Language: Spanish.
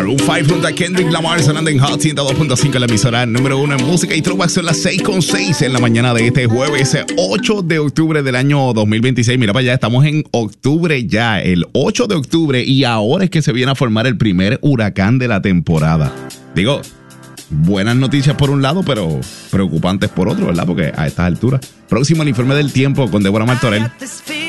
Un 5 junto a Kendrick Lamar sonando en Hot 102.5, la emisora número 1 en música y throwback. Son las 6:06 en la mañana de este jueves 8 de octubre del año 2026. Mira para allá, estamos en octubre ya, el 8 de octubre, y ahora es que se viene a formar el primer huracán de la temporada. Digo, buenas noticias por un lado, pero preocupantes por otro, ¿verdad? Porque a estas alturas. Próximo, el informe del tiempo con Débora Martorell.